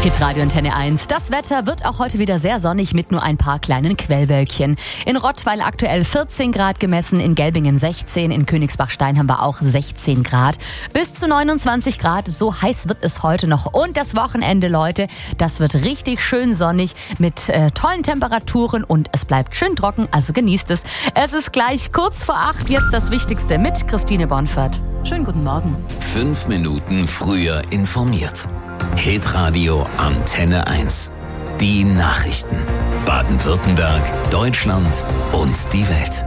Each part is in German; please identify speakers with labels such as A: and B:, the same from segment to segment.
A: Hitradio Antenne 1. Das Wetter wird auch heute wieder sehr sonnig mit nur ein paar kleinen Quellwölkchen. In Rottweil aktuell 14 Grad gemessen, in Gelbingen 16, in Königsbach-Stein haben wir auch 16 Grad. Bis zu 29 Grad, so heiß wird es heute noch. Und das Wochenende, Leute, das wird richtig schön sonnig mit tollen Temperaturen und es bleibt schön trocken, also genießt es. Es ist gleich kurz vor 8, jetzt das Wichtigste mit Christine Bonfert. Schönen guten Morgen.
B: 5 Minuten früher informiert. Hitradio Antenne 1. Die Nachrichten. Baden-Württemberg, Deutschland und die Welt.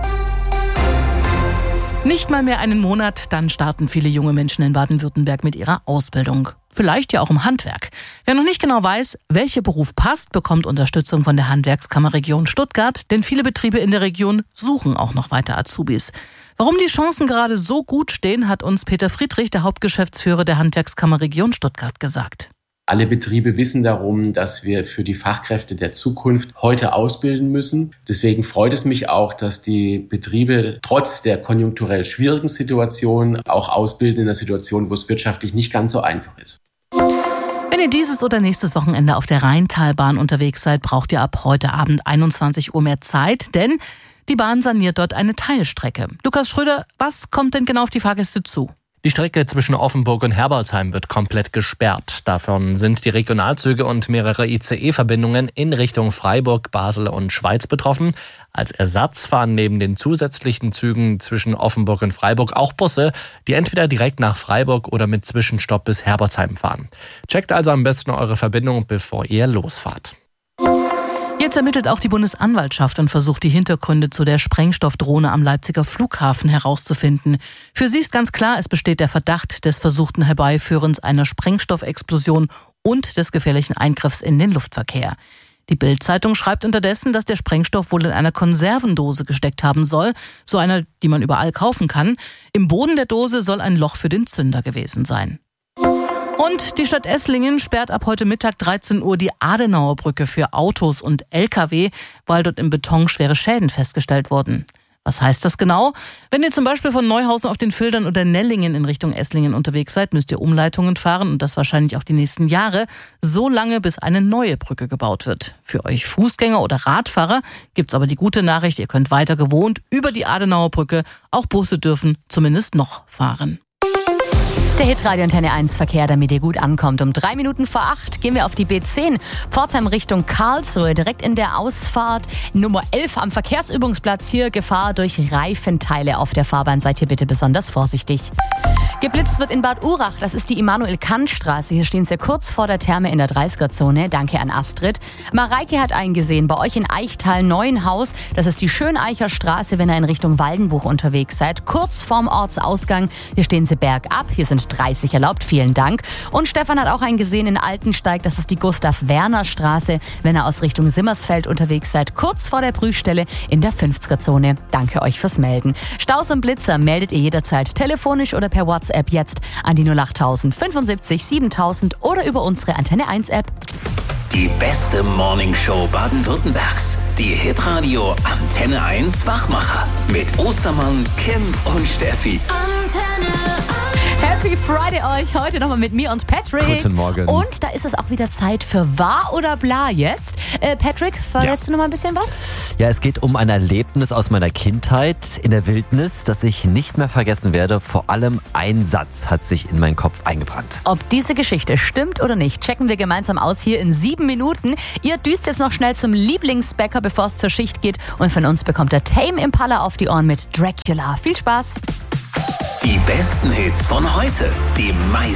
C: Nicht mal mehr einen Monat, dann starten viele junge Menschen in Baden-Württemberg mit ihrer Ausbildung. Vielleicht ja auch im Handwerk. Wer noch nicht genau weiß, welcher Beruf passt, bekommt Unterstützung von der Handwerkskammerregion Stuttgart, denn viele Betriebe in der Region suchen auch noch weiter Azubis. Warum die Chancen gerade so gut stehen, hat uns Peter Friedrich, der Hauptgeschäftsführer der Handwerkskammerregion Stuttgart, gesagt.
D: Alle Betriebe wissen darum, dass wir für die Fachkräfte der Zukunft heute ausbilden müssen. Deswegen freut es mich auch, dass die Betriebe trotz der konjunkturell schwierigen Situation auch ausbilden in einer Situation, wo es wirtschaftlich nicht ganz so einfach ist.
C: Wenn ihr dieses oder nächstes Wochenende auf der Rheintalbahn unterwegs seid, braucht ihr ab heute Abend 21 Uhr mehr Zeit, denn die Bahn saniert dort eine Teilstrecke. Lukas Schröder, was kommt denn genau auf die Fahrgäste zu?
E: Die Strecke zwischen Offenburg und Herbolzheim wird komplett gesperrt. Davon sind die Regionalzüge und mehrere ICE-Verbindungen in Richtung Freiburg, Basel und Schweiz betroffen. Als Ersatz fahren neben den zusätzlichen Zügen zwischen Offenburg und Freiburg auch Busse, die entweder direkt nach Freiburg oder mit Zwischenstopp bis Herbolzheim fahren. Checkt also am besten eure Verbindung, bevor ihr losfahrt.
C: Jetzt ermittelt auch die Bundesanwaltschaft und versucht, die Hintergründe zu der Sprengstoffdrohne am Leipziger Flughafen herauszufinden. Für sie ist ganz klar, es besteht der Verdacht des versuchten Herbeiführens einer Sprengstoffexplosion und des gefährlichen Eingriffs in den Luftverkehr. Die Bild-Zeitung schreibt unterdessen, dass der Sprengstoff wohl in einer Konservendose gesteckt haben soll, so einer, die man überall kaufen kann. Im Boden der Dose soll ein Loch für den Zünder gewesen sein. Und die Stadt Esslingen sperrt ab heute Mittag 13 Uhr die Adenauerbrücke für Autos und Lkw, weil dort im Beton schwere Schäden festgestellt wurden. Was heißt das genau? Wenn ihr zum Beispiel von Neuhausen auf den Fildern oder Nellingen in Richtung Esslingen unterwegs seid, müsst ihr Umleitungen fahren und das wahrscheinlich auch die nächsten Jahre, so lange bis eine neue Brücke gebaut wird. Für euch Fußgänger oder Radfahrer gibt's aber die gute Nachricht, ihr könnt weiter gewohnt über die Adenauerbrücke, auch Busse dürfen zumindest noch fahren.
A: Der Hitradio Antenne 1 Verkehr, damit ihr gut ankommt. Um 3 Minuten vor 8 gehen wir auf die B10. Pforzheim Richtung Karlsruhe, direkt in der Ausfahrt Nummer 11 am Verkehrsübungsplatz. Hier Gefahr durch Reifenteile auf der Fahrbahn. Seid hier bitte besonders vorsichtig. Geblitzt wird in Bad Urach, das ist die Immanuel-Kant-Straße. Hier stehen sie kurz vor der Therme in der 30er-Zone. Danke an Astrid. Mareike hat eingesehen, bei euch in Eichtal-Neuenhaus, das ist die Schöneicher Straße, wenn ihr in Richtung Waldenbuch unterwegs seid. Kurz vorm Ortsausgang, hier stehen sie bergab, hier sind 30 erlaubt, vielen Dank. Und Stefan hat auch eingesehen in Altensteig, das ist die Gustav-Werner-Straße, wenn ihr aus Richtung Simmersfeld unterwegs seid, kurz vor der Prüfstelle in der 50er-Zone. Danke euch fürs Melden. Staus und Blitzer meldet ihr jederzeit telefonisch oder per WhatsApp jetzt an die 08000 75 7000 oder über unsere Antenne 1 App.
B: Die beste Morningshow Baden-Württembergs. Die Hitradio Antenne 1 Wachmacher. Mit Ostermann, Kim und Steffi.
A: Antenne 1. Happy Friday euch, heute nochmal mit mir und Patrick.
F: Guten Morgen.
A: Und da ist es auch wieder Zeit für Wahr oder Bla jetzt. Patrick, verrätst du noch mal ein bisschen was?
F: Ja, es geht um ein Erlebnis aus meiner Kindheit in der Wildnis, das ich nicht mehr vergessen werde. Vor allem ein Satz hat sich in meinen Kopf eingebrannt.
A: Ob diese Geschichte stimmt oder nicht, checken wir gemeinsam aus hier in 7 Minuten. Ihr düst jetzt noch schnell zum Lieblingsbäcker, bevor es zur Schicht geht. Und von uns bekommt der Tame Impala auf die Ohren mit Dracula. Viel Spaß!
B: Die besten Hits von heute, die meisten